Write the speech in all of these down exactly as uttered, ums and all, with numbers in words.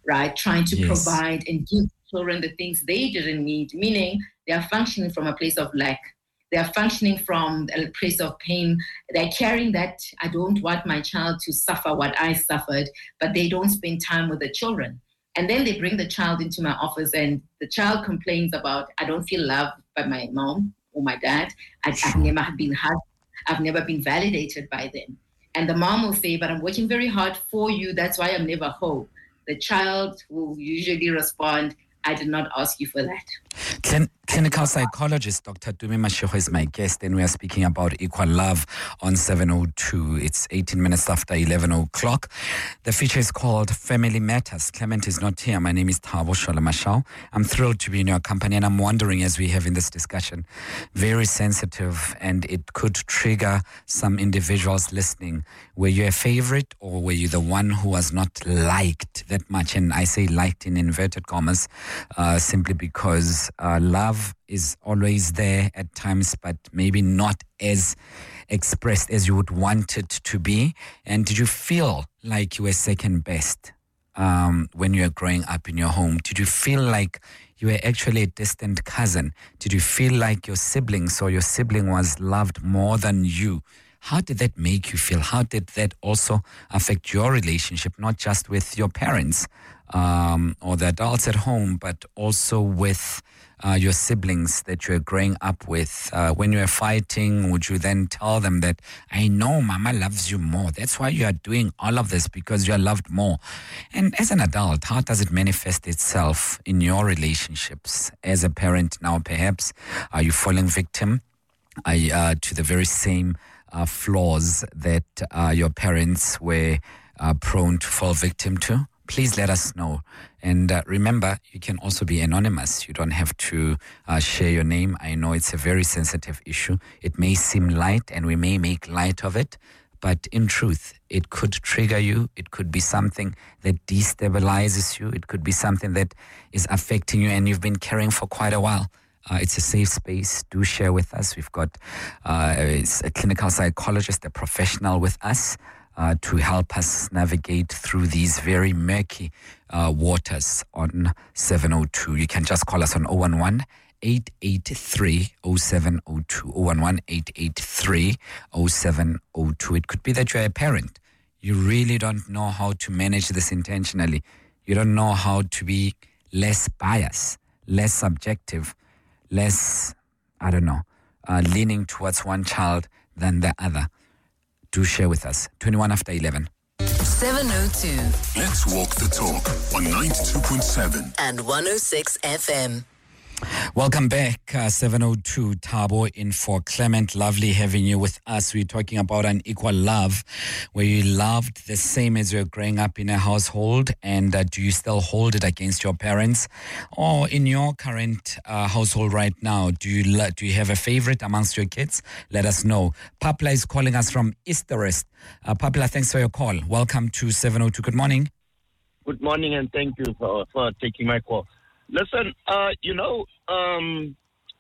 right? Trying to Yes. provide and give children the things they didn't need, meaning they are functioning from a place of lack. They are functioning from a place of pain. They're carrying that, I don't want my child to suffer what I suffered, but they don't spend time with the children. And then they bring the child into my office and the child complains about, I don't feel loved by my mom or my dad. I, I've never been hugged. I've never been validated by them. And the mom will say, but I'm working very hard for you. That's why I'm never whole. The child will usually respond, I did not ask you for that. Clin- clinical psychologist Doctor Tumi Mashego is my guest, and we are speaking about equal love on seven oh two. It's eighteen minutes after eleven o'clock. The feature is called Family Matters. Clement is not here. My name is Thabo Shola-Mashao. I'm thrilled to be in your company, and I'm wondering, as we have in this discussion, very sensitive, and it could trigger some individuals listening. Were you a favorite, or were you the one who was not liked that much? And I say liked in inverted commas, uh, simply because uh, love is always there at times, but maybe not as expressed as you would want it to be. And did you feel like you were second best um, when you were growing up in your home? Did you feel like you were actually a distant cousin? Did you feel like your siblings or your sibling was loved more than you? How did that make you feel? How did that also affect your relationship, not just with your parents um, or the adults at home, but also with uh, your siblings that you were growing up with? Uh, when you were fighting, would you then tell them that, I know Mama loves you more. That's why you are doing all of this, because you are loved more. And as an adult, how does it manifest itself in your relationships? As a parent now, perhaps, are you falling victim uh, uh, to the very same Uh, flaws that uh, your parents were uh, prone to fall victim to? Please let us know. And uh, remember, you can also be anonymous. You don't have to uh, share your name. I know it's a very sensitive issue. It may seem light, and we may make light of it, but in truth, it could trigger you. It could be something that destabilizes you. It could be something that is affecting you and you've been carrying for quite a while. Uh, it's a safe space. Do share with us. We've got uh, it's a clinical psychologist, a professional with us uh, to help us navigate through these very murky uh, waters on seven oh two. You can just call us on oh one one, eight eight three, oh seven oh two, oh one one, eight eight three, oh seven oh two. It could be that you're a parent. You really don't know how to manage this intentionally. You don't know how to be less biased, less subjective, less, I don't know, uh, leaning towards one child than the other. Do share with us. twenty-one after eleven. seven oh two. Let's walk the talk on ninety-two point seven and one oh six F M. Welcome back, uh, seven oh two, Thabo in for Clement. Lovely having you with us. We're talking about an equal love, where you loved the same as you're growing up in a household, and uh, do you still hold it against your parents? Or in your current uh, household right now, do you lo- do you have a favorite amongst your kids? Let us know. Papla is calling us from Easterest. Uh, Papla, thanks for your call. Welcome to seven oh two. Good morning. Good morning, and thank you for, for taking my call. Listen, uh, you know, um,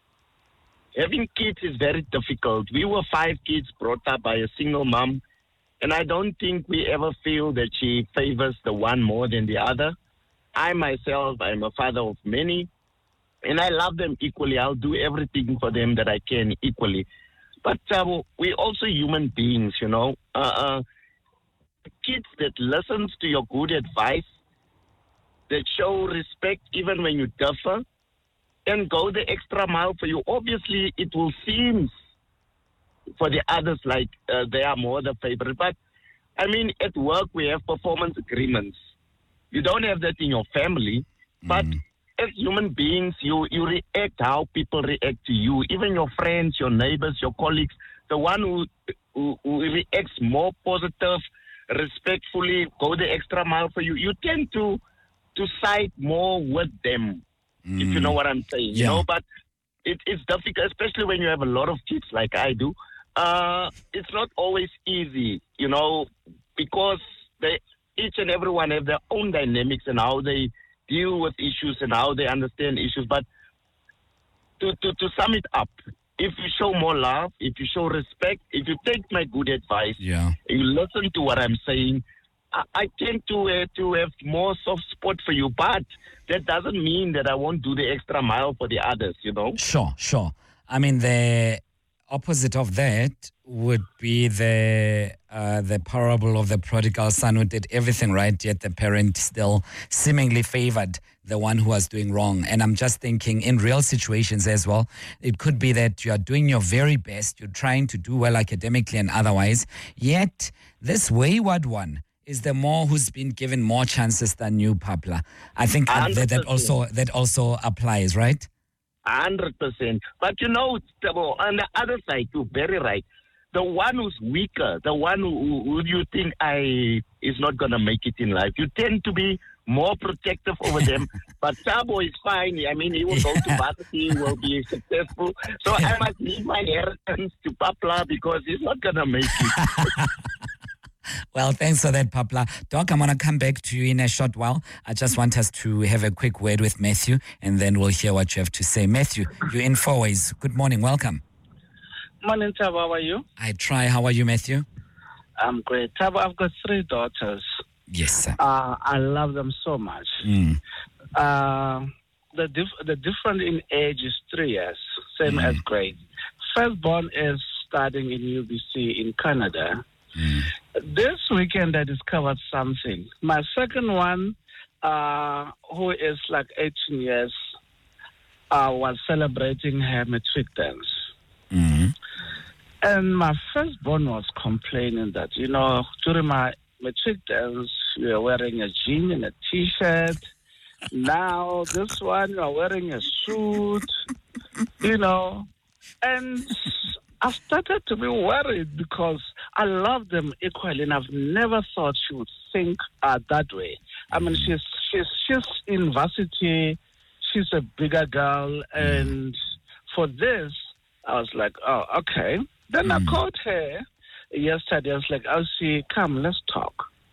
having kids is very difficult. We were five kids brought up by a single mom, and I don't think we ever feel that she favors the one more than the other. I myself, I'm a father of many, and I love them equally. I'll do everything for them that I can equally. But uh, we're also human beings, you know. Uh, uh, kids that listens to your good advice, that show respect even when you differ, and go the extra mile for you. Obviously, it will seem for the others like uh, they are more the favorite. But, I mean, at work, we have performance agreements. You don't have that in your family. Mm. But as human beings, you, you react how people react to you. Even your friends, your neighbors, your colleagues, the one who, who, who reacts more positive, respectfully, go the extra mile for you, you tend to to side more with them, mm. if you know what I'm saying. Yeah. You know, but it, it's difficult, especially when you have a lot of kids like I do. Uh, it's not always easy, you know, because they each and everyone have their own dynamics and how they deal with issues and how they understand issues. But to, to, to sum it up, if you show more love, if you show respect, if you take my good advice, yeah. you listen to what I'm saying, I, I tend to uh, to have more soft spot for you, but that doesn't mean that I won't do the extra mile for the others, you know? Sure, sure. I mean, the opposite of that would be the uh, the parable of the prodigal son who did everything right, yet the parent still seemingly favored the one who was doing wrong. And I'm just thinking in real situations as well, it could be that you are doing your very best, you're trying to do well academically and otherwise, yet this wayward one is the more who's been given more chances than you, Papla. I think uh, that, that also that also applies, right? one hundred percent. But you know, on the other side, you're very right. The one who's weaker, the one who, who you think I is not going to make it in life, you tend to be more protective over them. But Thabo is fine. I mean, he will go to varsity, he will be successful. So I must leave my inheritance to Papla because he's not going to make it. Well, thanks for that, Papla. Doc, I'm going to come back to you in a short while. I just want us to have a quick word with Matthew, and then we'll hear what you have to say. Matthew, you're in Four Ways. Good morning. Welcome. Morning, Thabo. How are you? I try. How are you, Matthew? I'm great. Thabo, I've got three daughters. Yes, sir. Uh, I love them so much. Mm. Uh, the dif- the difference in age is three years, same Mm. as grade. Firstborn is studying in U B C in Canada. Mm. This weekend, I discovered something. My second one, uh, who is like eighteen years, uh, was celebrating her matric dance. Mm. And my firstborn was complaining that, you know, during my matric dance, you were wearing a jean and a T-shirt. Now, this one, you are wearing a suit, you know. And I started to be worried because I love them equally, and I've never thought she would think uh, that way. I mean, she's she's she's in varsity, she's a bigger girl, and for this, I was like, oh, okay. Then mm. I called her yesterday. I was like, Elsie, come, let's talk.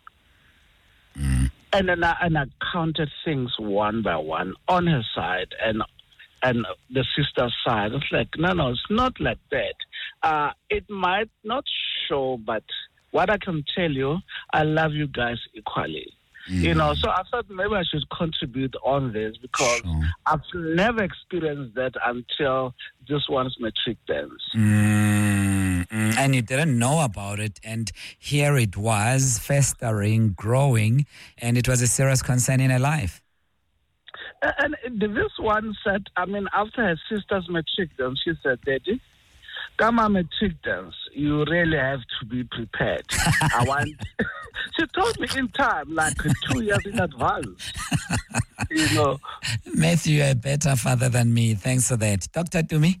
Mm. And then I, and I counted things one by one on her side and and the sister's side. It's like, no, no, it's not like that. Uh, it might not show, but what I can tell you, I love you guys equally. Mm. You know, so I thought maybe I should contribute on this because sure. I've never experienced that until this one's matric dance. Mm, mm. And you didn't know about it, and here it was, festering, growing, and it was a serious concern in her life. And this one said, I mean, after her sister's matric dance, she said, Daddy, come on matric dance, you really have to be prepared. I want. She told me in time, like two years in advance. You know. Matthew, you're a better father than me. Thanks for that. Doctor Tumi?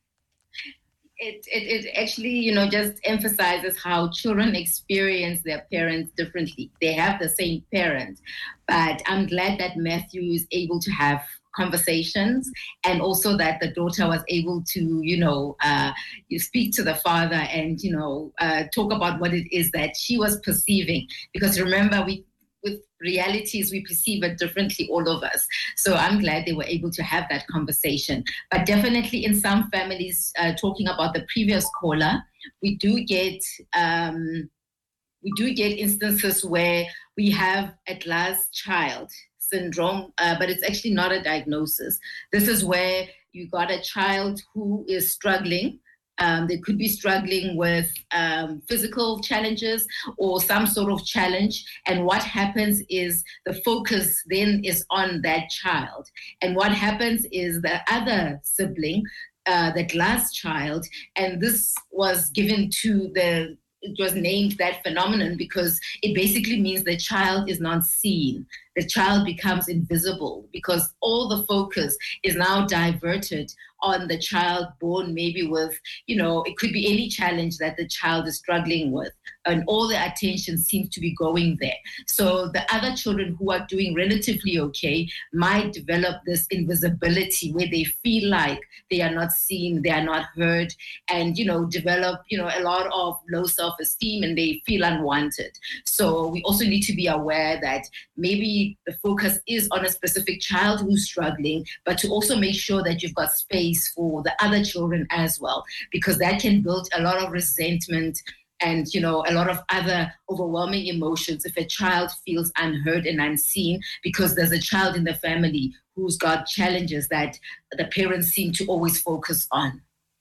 It, it, it actually, you know, just emphasizes how children experience their parents differently. They have the same parent, but I'm glad that Matthew is able to have conversations, and also that the daughter was able to, you know, uh, you speak to the father and, you know, uh, talk about what it is that she was perceiving. Because remember, we with realities, we perceive it differently, all of us. So I'm glad they were able to have that conversation. But definitely in some families, uh, talking about the previous caller, we do get um, we do get instances where we have a glass child syndrome, uh, but it's actually not a diagnosis. This is where you got a child who is struggling. Um, they could be struggling with um, physical challenges or some sort of challenge. And what happens is the focus then is on that child. And what happens is the other sibling, uh, the glass child, and this was given to the, it was named that phenomenon because it basically means the child is not seen. The child becomes invisible because all the focus is now diverted on the child born maybe with, you know, it could be any challenge that the child is struggling with, and all the attention seems to be going there. So the other children who are doing relatively okay might develop this invisibility where they feel like they are not seen, they are not heard, and, you know, develop, you know, a lot of low self-esteem and they feel unwanted. So we also need to be aware that maybe the focus is on a specific child who's struggling, but to also make sure that you've got space for the other children as well, because that can build a lot of resentment and, you know, a lot of other overwhelming emotions if a child feels unheard and unseen because there's a child in the family who's got challenges that the parents seem to always focus on.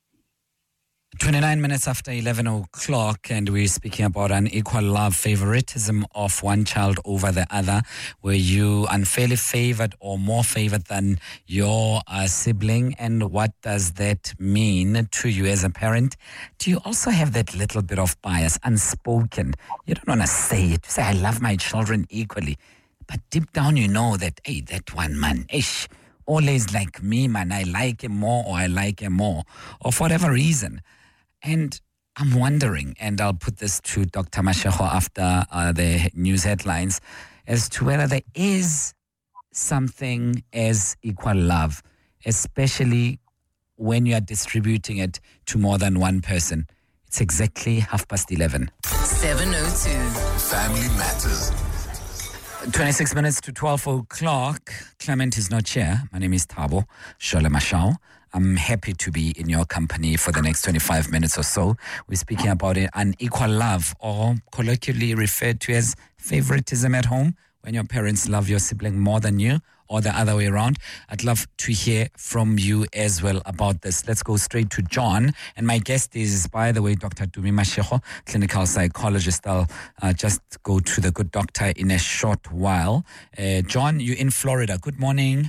twenty-nine minutes after eleven o'clock, and we're speaking about unequal love, favoritism of one child over the other. Were you unfairly favored or more favored than your uh, sibling? And what does that mean to you as a parent? Do you also have that little bit of bias, unspoken? You don't want to say it. Say, I love my children equally. But deep down, you know that, hey, that one man, ish, always like me, man. I like him more or I like him more, or for whatever reason. And I'm wondering, and I'll put this to Doctor Mashego after uh, the news headlines, as to whether there is something as equal love, especially when you are distributing it to more than one person. It's exactly half past eleven. seven oh two. Family Matters. twenty-six minutes to twelve o'clock. Clement is not here. My name is Thabo Shole Mashao. I'm happy to be in your company for the next twenty-five minutes or so. We're speaking about unequal love, or colloquially referred to as favoritism at home, when your parents love your sibling more than you, or the other way around. I'd love to hear from you as well about this. Let's go straight to John. And my guest is, by the way, Doctor Tumi Mashego, clinical psychologist. I'll uh, just go to the good doctor in a short while. Uh, John, you're in Florida. Good morning.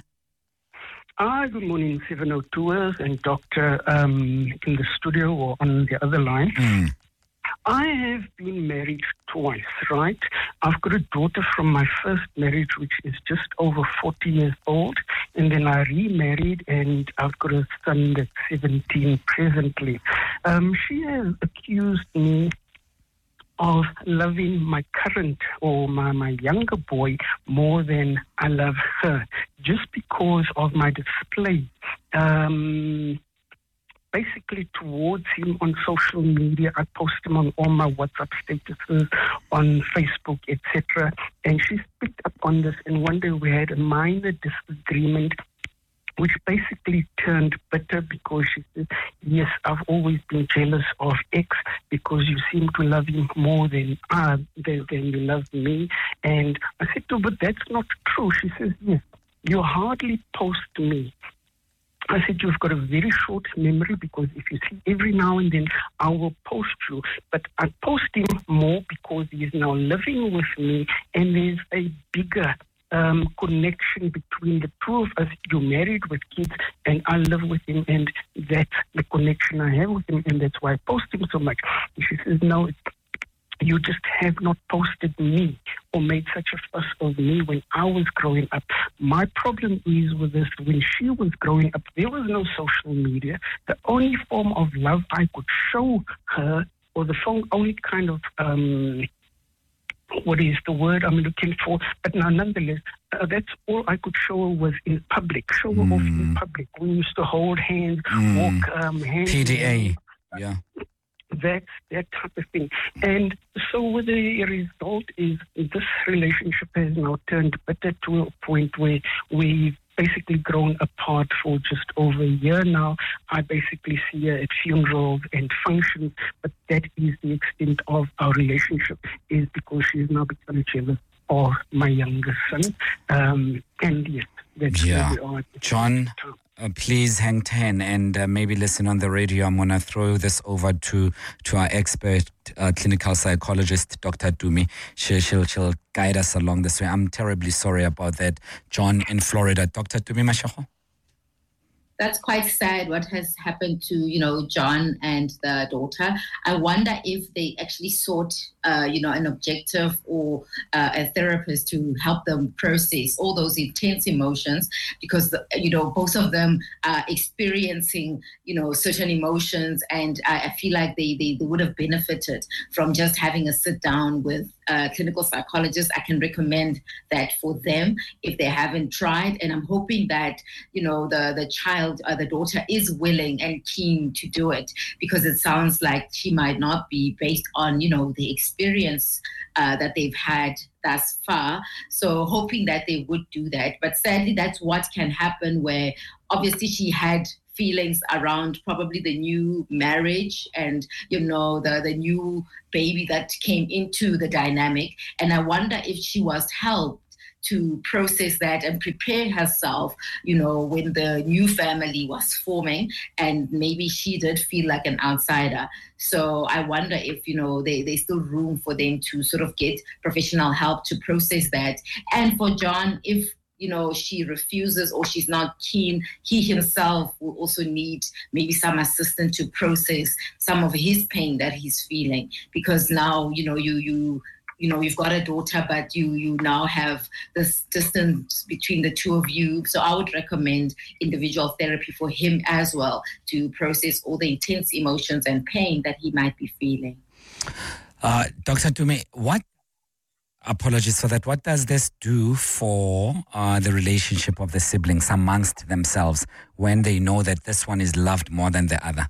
Hi, good morning, seven oh twoers and Doctor um, in the studio or on the other line. Mm. I have been married twice, right? I've got a daughter from my first marriage, which is just over forty years old. And then I remarried, and I've got a son that's seventeen presently. Um, she has accused me of loving my current or my, my younger boy more than I love her, just because of my display. Um... Basically, towards him on social media. I post him on all my WhatsApp statuses, on Facebook, et cetera. And she's picked up on this. And one day we had a minor disagreement, which basically turned bitter because she said, yes, I've always been jealous of X because you seem to love him more than, uh, than, than you love me. And I said to her, but that's not true. She says, yes, you hardly post me. I said, you've got a very short memory because if you see every now and then, I will post you. But I post him more because he is now living with me and there's a bigger um, connection between the two of us. You're married with kids and I live with him, and that's the connection I have with him, and that's why I post him so much. And she says, no, it's you just have not posted me or made such a fuss of me when I was growing up. My problem is with this, when she was growing up, there was no social media. The only form of love I could show her, or the only kind of, um, what is the word I'm looking for? But now, nonetheless, uh, that's all I could show her was in public, show her Mm. off in public. We used to hold hands, Mm. walk um, hands. P D A, yeah. That's that type of thing. And so the result is this relationship has now turned bitter to a point where we've basically grown apart for just over a year now. I basically see her at funerals and functions, but that is the extent of our relationship, is because she's now become jealous of my younger son. Um, and yes, that's Yeah. where we are. John, uh, please hang ten and uh, maybe listen on the radio. I'm going to throw this over to, to our expert, uh, clinical psychologist, Doctor Dumi. She, she'll, she'll guide us along this way. I'm terribly sorry about that. John in Florida. Doctor Dumi Mashego? That's quite sad what has happened to, you know, John and the daughter. I wonder if they actually sought, uh, you know, an objective or uh, a therapist to help them process all those intense emotions, because, you know, both of them are experiencing, you know, certain emotions, and I, I feel like they, they, they would have benefited from just having a sit down with a clinical psychologist. I can recommend that for them if they haven't tried, and I'm hoping that, you know, the, the child, uh, the daughter is willing and keen to do it, because it sounds like she might not be, based on, you know, the experience uh, that they've had thus far. So hoping that they would do that. But sadly, that's what can happen, where obviously she had feelings around probably the new marriage and, you know, the, the new baby that came into the dynamic. And I wonder if she was helped to process that and prepare herself, you know, when the new family was forming, and maybe she did feel like an outsider. So I wonder if, you know, they, there's still room for them to sort of get professional help to process that. And for John, if, you know, she refuses or she's not keen, he himself will also need maybe some assistance to process some of his pain that he's feeling. Because now, you know, you, you, you know, you've got a daughter, but you you now have this distance between the two of you. So I would recommend individual therapy for him as well to process all the intense emotions and pain that he might be feeling. Uh, Doctor Tumi, what, apologies for that, what does this do for uh, the relationship of the siblings amongst themselves when they know that this one is loved more than the other?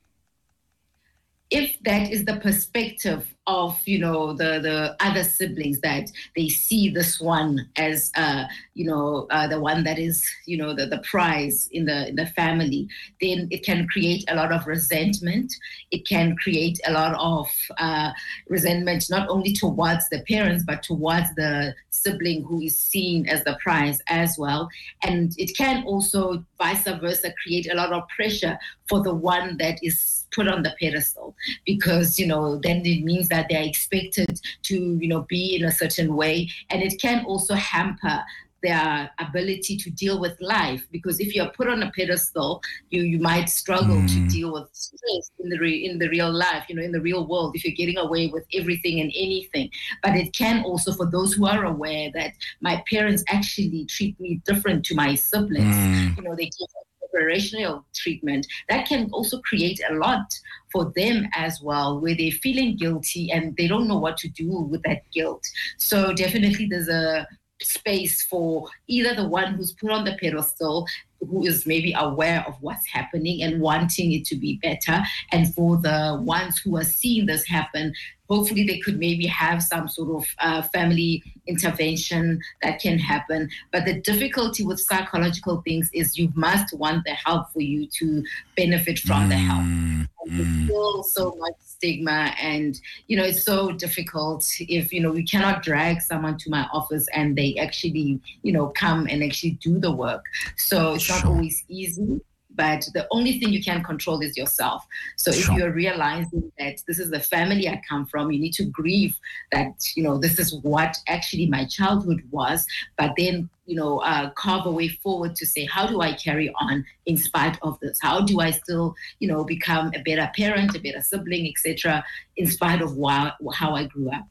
If that is the perspective of, you know, the, the other siblings, that they see this one as, uh, you know, uh, the one that is, you know, the, the prize in the, in the family, then it can create a lot of resentment. It can create a lot of uh, resentment, not only towards the parents, but towards the sibling who is seen as the prize as well. And it can also, vice versa, create a lot of pressure for the one that is put on the pedestal, because, you know, then it means that they're expected to, you know, be in a certain way. And it can also hamper their ability to deal with life, because if you're put on a pedestal, you you might struggle mm. to deal with stress in the re, in the real life, you know, in the real world, if you're getting away with everything and anything. But it can also, for those who are aware that my parents actually treat me different to my siblings, mm. you know, they give operational treatment, that can also create a lot for them as well, where they're feeling guilty and they don't know what to do with that guilt. So definitely there's a space for either the one who's put on the pedestal, who is maybe aware of what's happening and wanting it to be better, and for the ones who are seeing this happen, hopefully they could maybe have some sort of uh, family intervention that can happen. But the difficulty with psychological things is you must want the help for you to benefit from mm, the help. And mm. There's still so much stigma, and, you know, it's so difficult if, you know, we cannot drag someone to my office and they actually, you know, come and actually do the work. So it's not always easy. But the only thing you can control is yourself. So if sure. you're realizing that this is the family I come from, you need to grieve that, you know, this is what actually my childhood was, but then, you know, uh, carve a way forward to say, how do I carry on in spite of this? How do I still, you know, become a better parent, a better sibling, et cetera, in spite of why, how I grew up?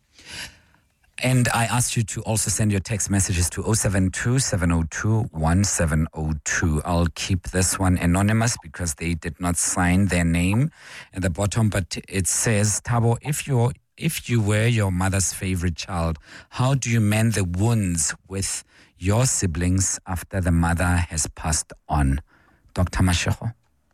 And I asked you to also send your text messages to oh seven two, seven oh two, one seven oh two. I'll keep this one anonymous because they did not sign their name at the bottom. But it says, Thabo, if you're if you were your mother's favorite child, how do you mend the wounds with your siblings after the mother has passed on? Doctor Mashego.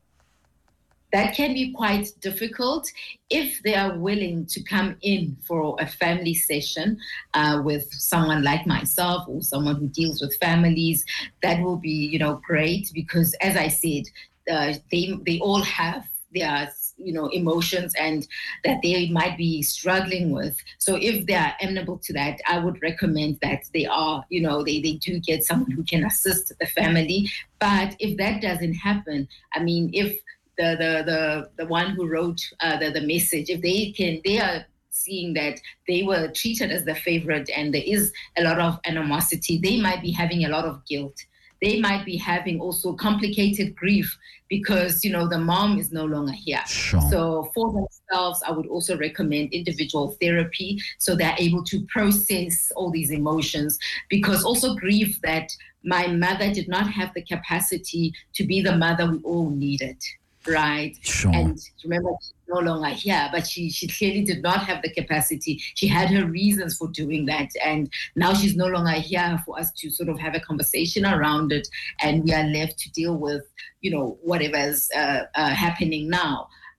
That can be quite difficult if they are willing to come in for a family session uh, with someone like myself or someone who deals with families. That will be, you know, great, because as I said, uh, they they all have their, you know, emotions and that they might be struggling with. So if they are amenable to that, I would recommend that they are, you know, they, they do get someone who can assist the family. But if that doesn't happen, I mean, if The, the the the one who wrote uh, the the message, if they can, they are seeing that they were treated as the favorite and there is a lot of animosity, they might be having a lot of guilt. They might be having also complicated grief because, you know, the mom is no longer here. Sure. So for themselves, I would also recommend individual therapy so they're able to process all these emotions, because also grief that my mother did not have the capacity to be the mother we all needed. Right. Sure. And remember, she's no longer here, but she, she clearly did not have the capacity. She had her reasons for doing that. And now she's no longer here for us to sort of have a conversation around it. And we are left to deal with, you know, whatever's uh, uh, happening now.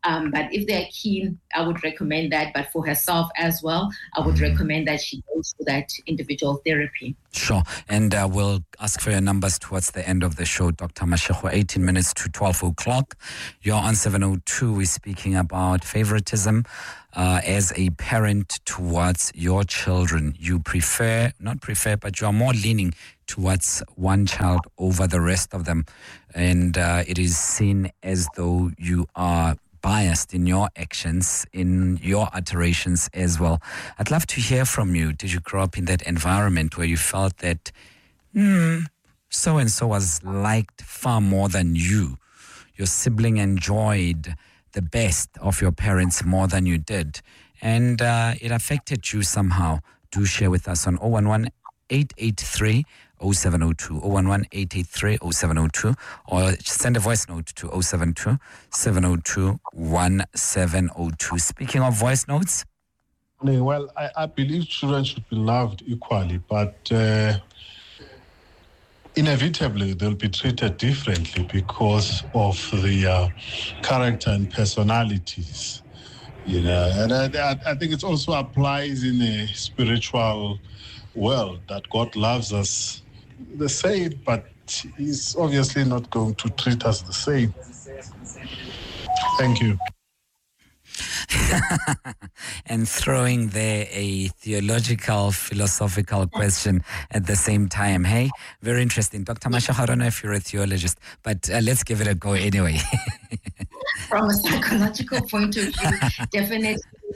Um, but if they're keen, I would recommend that. But for herself as well, I would mm. recommend that she goes to that individual therapy. Sure. And uh, we'll ask for your numbers towards the end of the show, Doctor Mashego. eighteen minutes to twelve o'clock. You're on seven oh two. We're speaking about favoritism uh, as a parent towards your children. You prefer, not prefer, but you are more leaning towards one child over the rest of them. And uh, it is seen as though you are biased in your actions, in your iterations as well. I'd love to hear from you. Did you grow up in that environment where you felt that, hmm, so-and-so was liked far more than you? Your sibling enjoyed the best of your parents more than you did, and uh, it affected you somehow. Do share with us on oh one one, eight eight three, oh seven oh two, oh one one, eight eight three, oh seven oh two, or send a voice note to oh seven two, seven oh two, one seven oh two. Speaking of voice notes. Well, I, I believe children should be loved equally, but uh, inevitably they'll be treated differently because of the uh, character and personalities. You know, and I, I think it also applies in a spiritual world that God loves us the same, but He's obviously not going to treat us the same. Thank you. And throwing there a theological, philosophical question at the same time. Hey, very interesting. Doctor Mashego, I don't know if you're a theologist, but uh, let's give it a go anyway. From a psychological point of view, definitely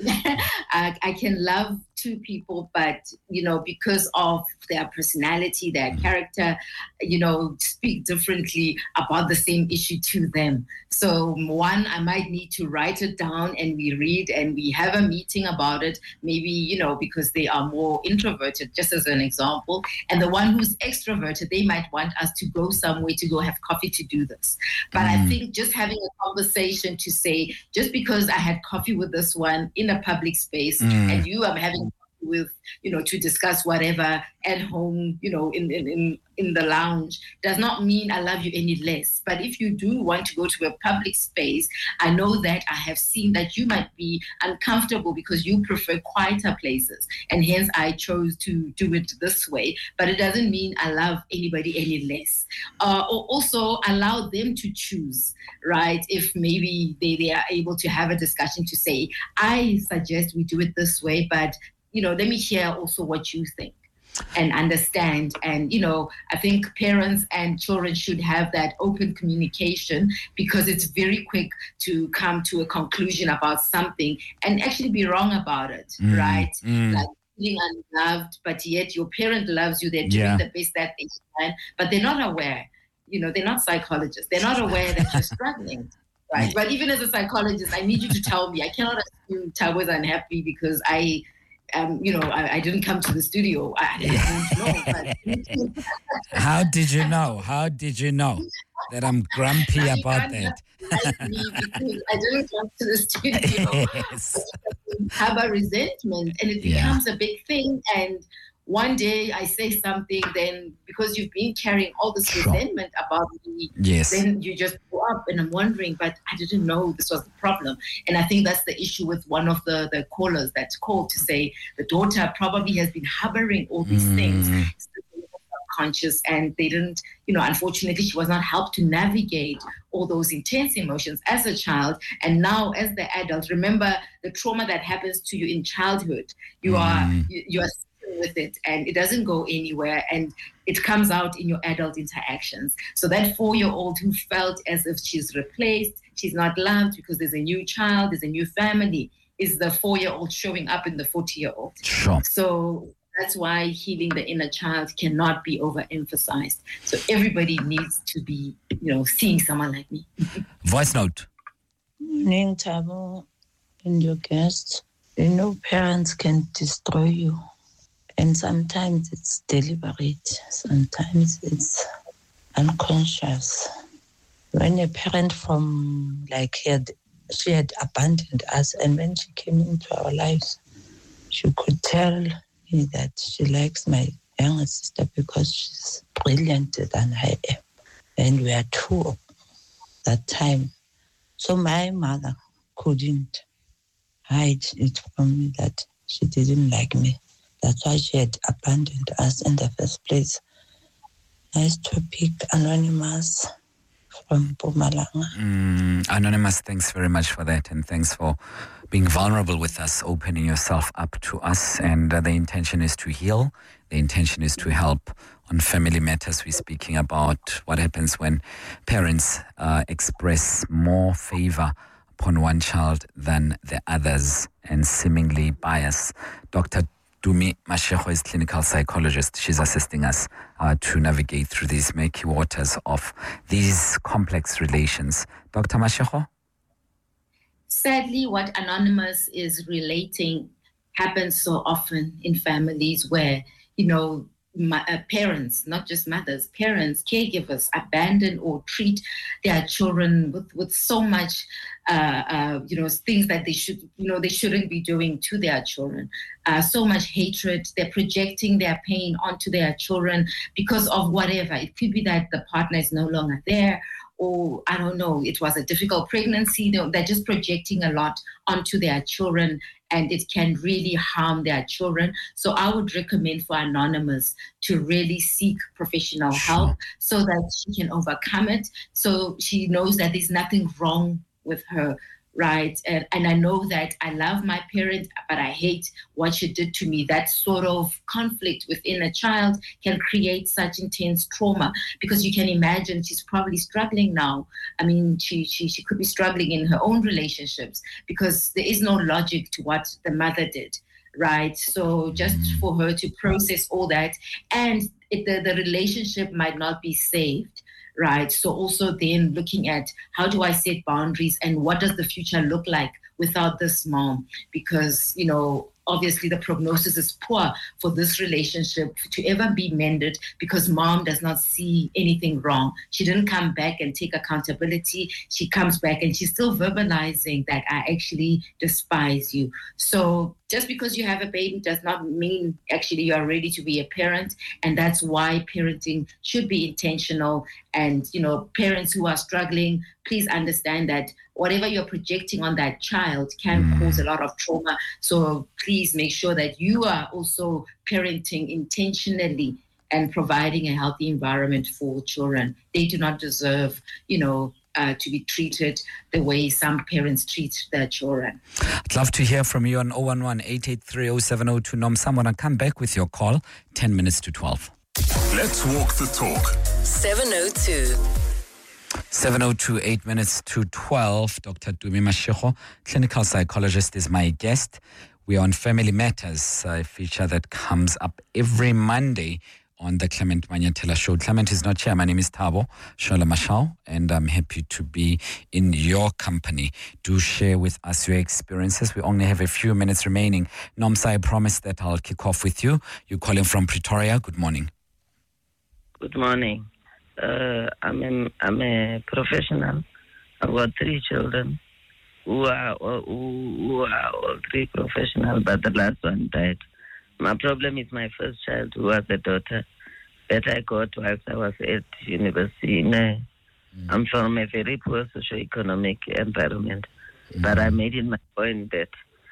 I, I can love two people, but, you know, because of their personality, their mm. character, you know, speak differently about the same issue to them. So one, I might need to write it down and we read and we have a meeting about it, maybe, you know, because they are more introverted, just as an example. And the one who's extroverted, they might want us to go somewhere to go have coffee to do this. But mm. I think just having a conversation to say, just because I had coffee with this one in a public space mm. and you are having with, you know, to discuss whatever at home, you know, in, in, in, in the lounge, does not mean I love you any less. But if you do want to go to a public space, I know that I have seen that you might be uncomfortable because you prefer quieter places. And hence I chose to do it this way. But it doesn't mean I love anybody any less. Uh, or also allow them to choose, right? If maybe they, they are able to have a discussion to say, I suggest we do it this way, but you know, let me hear also what you think and understand. And, you know, I think parents and children should have that open communication because it's very quick to come to a conclusion about something and actually be wrong about it, mm, right? Mm. Like feeling unloved, but yet your parent loves you. They're doing yeah. the best that they can, but they're not aware. You know, they're not psychologists. They're not aware that you're struggling. Right. But even as a psychologist, I need you to tell me. I cannot assume Thabo is unhappy because I Um, you know, I, I didn't come to the studio. I didn't know. But how did you know? How did you know that I'm grumpy about that? Me because I didn't come to the studio. Yes. Have a resentment, and it becomes yeah. a big thing. And one day I say something, then because you've been carrying all this sure. resentment about me, yes. then you just go up, and I'm wondering, but I didn't know this was the problem. And I think that's the issue with one of the, the callers that called to say the daughter probably has been harboring all these mm. things, subconscious, and they didn't, you know, unfortunately she was not helped to navigate all those intense emotions as a child. And now as the adult, remember the trauma that happens to you in childhood, you mm. are, you, you are with it and it doesn't go anywhere and it comes out in your adult interactions. So that four-year-old who felt as if she's replaced, she's not loved because there's a new child, there's a new family, is the four-year-old showing up in the forty-year-old. Sure. So that's why healing the inner child cannot be overemphasized. So everybody needs to be, you know, seeing someone like me. Voice note. Morning, Thabo, and your guests. You know, parents can destroy you. And sometimes it's deliberate, sometimes it's unconscious. When a parent from, like, he had, she had abandoned us, and when she came into our lives, she could tell me that she likes my younger sister because she's brilliant than I am. And we are two that time. So my mother couldn't hide it from me that she didn't like me. That's why she had abandoned us in the first place. Nice topic, Anonymous from Mpumalanga. Mm, Anonymous, thanks very much for that, and thanks for being vulnerable with us, opening yourself up to us. And uh, the intention is to heal. The intention is to help. On Family Matters, we're speaking about what happens when parents uh, express more favor upon one child than the others and seemingly bias. Doctor Dumi Mashego is clinical psychologist. She's assisting us uh, to navigate through these murky waters of these complex relations. Doctor Mashego? Sadly, what Anonymous is relating happens so often in families where, you know, my, uh, parents, not just mothers, parents, caregivers abandon or treat their children with, with so much, uh, uh, you know, things that they should, you know, they shouldn't be doing to their children. Uh, so much hatred. They're projecting their pain onto their children because of whatever. It could be that the partner is no longer there, or I don't know, it was a difficult pregnancy. They're just projecting a lot onto their children, and it can really harm their children. So I would recommend for Anonymous to really seek professional help so that she can overcome it, so she knows that there's nothing wrong with her, right? And, and I know that I love my parent, but I hate what she did to me. That sort of conflict within a child can create such intense trauma, because you can imagine she's probably struggling now. I mean, she, she, she could be struggling in her own relationships because there is no logic to what the mother did, right? So just for her to process all that, and it, the, the relationship might not be saved. Right. So also then looking at how do I set boundaries and what does the future look like without this mom? Because, you know, obviously the prognosis is poor for this relationship to ever be mended because mom does not see anything wrong. She didn't come back and take accountability. She comes back and she's still verbalizing that I actually despise you. So just because you have a baby does not mean actually you are ready to be a parent. And that's why parenting should be intentional. And, you know, parents who are struggling, please understand that whatever you're projecting on that child can mm. cause a lot of trauma. So please make sure that you are also parenting intentionally and providing a healthy environment for children. They do not deserve, you know, Uh, to be treated the way some parents treat their children. I'd love to hear from you on zero one one, eight eight three, zero seven zero two. Nom, someone, I'll come back with your call, ten minutes to twelve. Let's walk the talk. seven oh two. seven oh two, eight minutes to twelve. Doctor Dumi Mashego, clinical psychologist, is my guest. We are on Family Matters, a feature that comes up every Monday on the Clement Manyatela Show. Clement is not here. My name is Thabo Shola Mashao, and I'm happy to be in your company. Do share with us your experiences. We only have a few minutes remaining. Nomsa, I promise that I'll kick off with you. You're calling from Pretoria. Good morning. Good morning. Uh, I'm, a, I'm a professional. I've got three children who are, who, who are all three professional, but the last one died. My problem is my first child, who was a daughter, that I got whilst I was at university. Mm. I'm from a very poor socio-economic environment, mm. but I made it my point that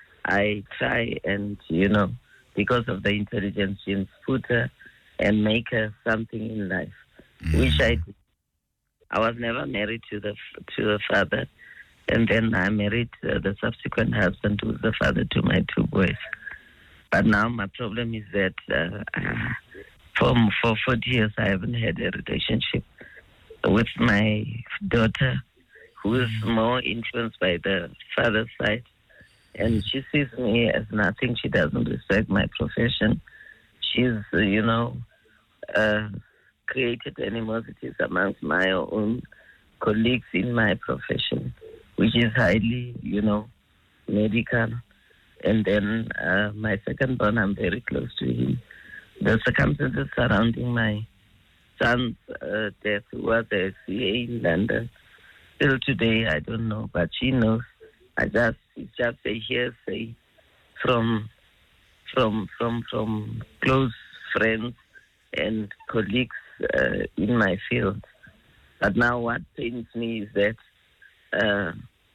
I try and, you know, because of the intelligence genes, put her and make her something in life, mm. which I did. I was never married to the to the father, and then I married uh, the subsequent husband, who was the father to my two boys. But now my problem is that uh, for, for forty years I haven't had a relationship with my daughter, who is more influenced by the father's side. And she sees me as nothing. She doesn't respect my profession. She's, uh, you know, uh, created animosities amongst my own colleagues in my profession, which is highly, you know, medical. And then uh, my second born, I'm very close to him. The circumstances surrounding my son's uh, death, who was a C A in London, still today, I don't know, but she knows. I just, it's just a hearsay from, from, from, from close friends and colleagues uh, in my field. But now what pains me is that uh,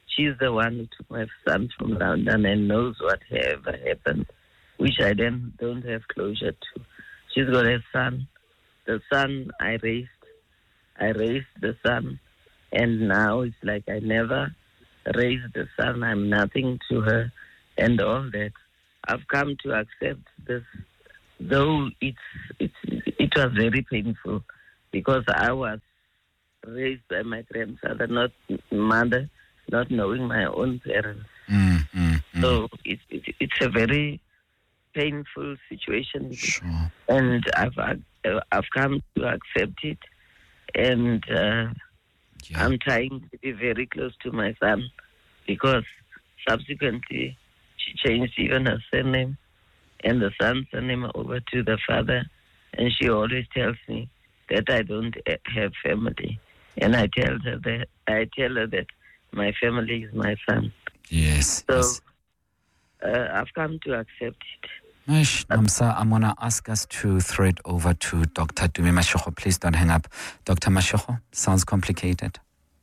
she's the one who took my son from London and knows whatever happened, which I then don't have closure to. She's got a son. The son I raised. I raised the son. And now it's like I never raised the son. I'm nothing to her and all that. I've come to accept this, though it's, it's, it was very painful because I was raised by my grandfather, not mother, not knowing my own parents. Mm, mm, mm. So it, it, it's a very painful situation. Sure. And I've, I've come to accept it. And uh, Yeah. I'm trying to be very close to my son because subsequently she changed even her surname and the son's surname over to the father. And she always tells me that I don't have family. And I tell her that I tell her that my family is my son. Yes. So yes. uh, I've come to accept it. Aish, Nomsa, I'm going to ask us to throw it over to Doctor Tumi Mashego. Please don't hang up. Doctor Mashego, sounds complicated.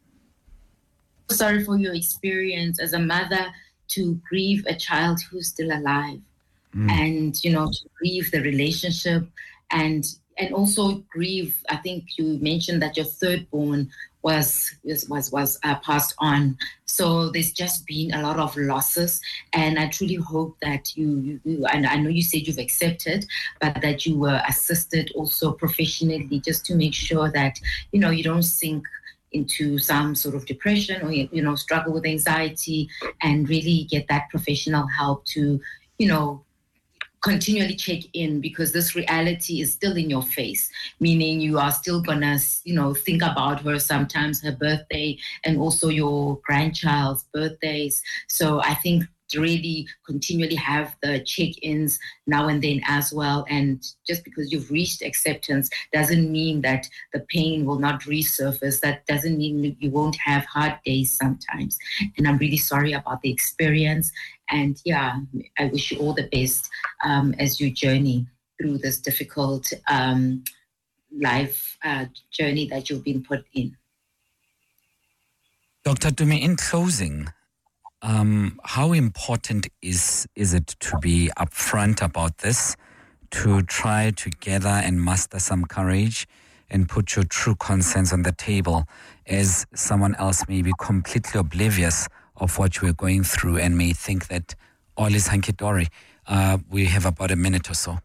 Sorry for your experience as a mother to grieve a child who's still alive. Mm. And, you know, to grieve the relationship and and also grieve, I think you mentioned that your third born was was was, was uh, passed on. So there's just been a lot of losses, and I truly hope that you, you, you and I know you said you've accepted, but that you were assisted also professionally, just to make sure that, you know, you don't sink into some sort of depression or, you know, struggle with anxiety, and really get that professional help to, you know, continually check in, because this reality is still in your face, meaning you are still gonna, you know, think about her sometimes, her birthday, and also your grandchild's birthdays. So I think to really continually have the check-ins now and then as well. And just because you've reached acceptance doesn't mean that the pain will not resurface. That doesn't mean you won't have hard days sometimes. And I'm really sorry about the experience. And yeah, I wish you all the best um, as you journey through this difficult um, life uh, journey that you've been put in. Doctor Tumi, in closing, um, how important is is it to be upfront about this, to try to gather and muster some courage and put your true concerns on the table, as someone else may be completely oblivious of what you are going through and may think that all is hunky-dory? Uh, we have about a minute or so.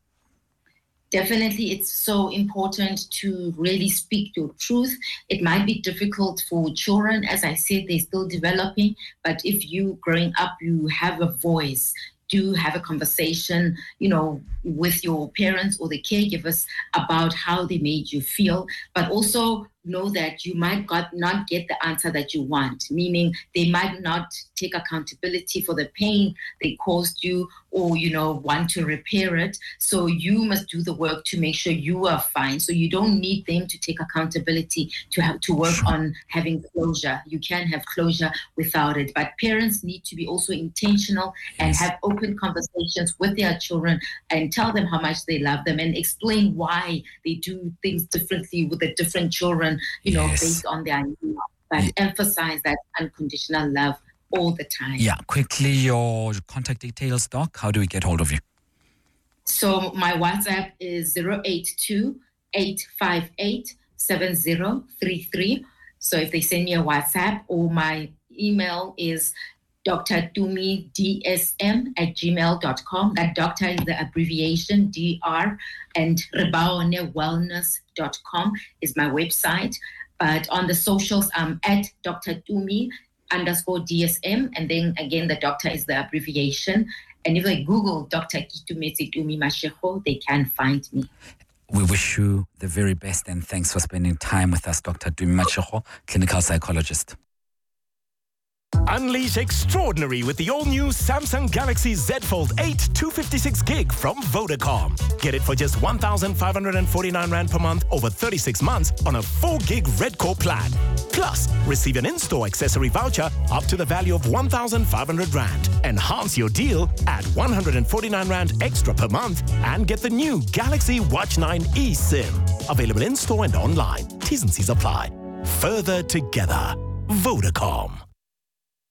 Definitely, it's so important to really speak your truth. It might be difficult for children. As I said, they're still developing. But if you, growing up, you have a voice, do have a conversation, you know, with your parents or the caregivers about how they made you feel, but also know that you might got, not get the answer that you want, meaning they might not take accountability for the pain they caused you, or, you know, want to repair it. So you must do the work to make sure you are fine. So you don't need them to take accountability to have to work on having closure. You can have closure without it. But parents need to be also intentional and have open conversations with their children and tell them how much they love them and explain why they do things differently with the different children, you know, Yes. based on their needs. But Yeah. emphasize that unconditional love all the time. Yeah, quickly, your contact details, Doc. How do we get hold of you? So my WhatsApp is zero eight two, eight five eight, seven zero three three. So if they send me a WhatsApp, or my email is D R Tumi D S M at gmail dot com. That doctor is the abbreviation D R, and rebaone wellness dot com is my website. But on the socials, I'm at Doctor Tumi underscore D S M, and then again, the doctor is the abbreviation. And if they Google Doctor Kitumetse Tumi Mashego, they can find me. We wish you the very best, and thanks for spending time with us, Doctor Tumi Mashego, clinical psychologist. Unleash extraordinary with the all-new Samsung Galaxy Z Fold eight two fifty-six gig from Vodacom. Get it for just one thousand five hundred forty-nine rand per month over thirty-six months on a four gig Red Core plan. Plus, receive an in-store accessory voucher up to the value of one thousand five hundred rand. Enhance your deal at one hundred forty-nine rand extra per month and get the new Galaxy Watch nine eSIM. Available in-store and online. T's and C's apply. Further together. Vodacom.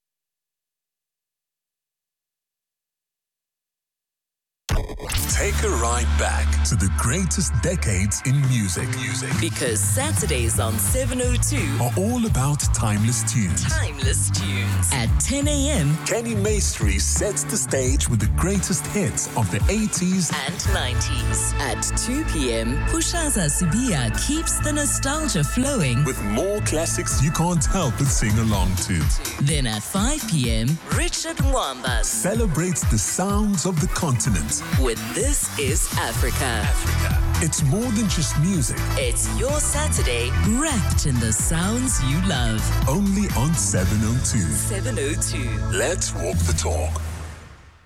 take a ride back to the greatest decades in music. Music. Because Saturdays on seven oh two are all about timeless tunes. Timeless tunes. At ten a.m. Kenny Maestri sets the stage with the greatest hits of the eighties and nineties. At two p.m. Pushaza Sibia keeps the nostalgia flowing with more classics you can't help but sing along to. Then at five p.m. Richard Mwamba celebrates the sounds of the continent with This Is Africa. Africa. It's more than just music. It's your Saturday wrapped in the sounds you love. Only on seven oh two. seven oh two. Let's walk the talk.